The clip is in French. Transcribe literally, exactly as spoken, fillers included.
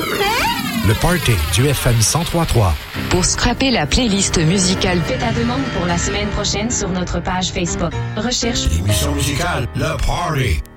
Le Party du F M cent trois point trois. Pour scraper la playlist musicale, fais ta demande pour la semaine prochaine sur notre page Facebook. Recherche l'émission musicale Le Party.